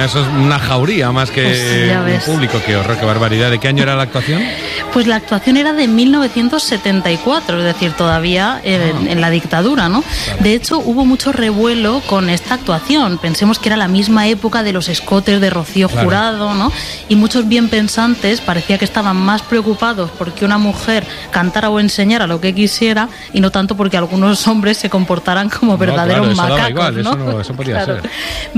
eso es una jauría más que un público. Qué horror, qué barbaridad. ¿De qué año era la actuación? Pues la actuación era de 1974, es decir, todavía en la dictadura, ¿no? Claro. De hecho, hubo mucho revuelo con esta actuación. Pensemos que era la misma época de los escotes de Rocío Jurado, ¿no? Y muchos bien pensantes parecía que estaban más preocupados porque una mujer cantara o enseñara lo que quisiera y no tanto porque algunos hombres se comportaran como verdaderos macacos, daba igual, ¿no? Eso podía ser.